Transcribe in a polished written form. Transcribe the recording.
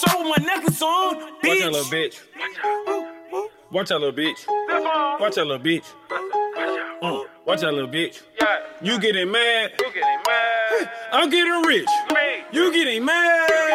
Show my necklace on, bitch. Watch that little bitch. Watch that little bitch. Watch that little bitch. Watch that little bitch. You getting mad? I'm getting rich. You getting mad?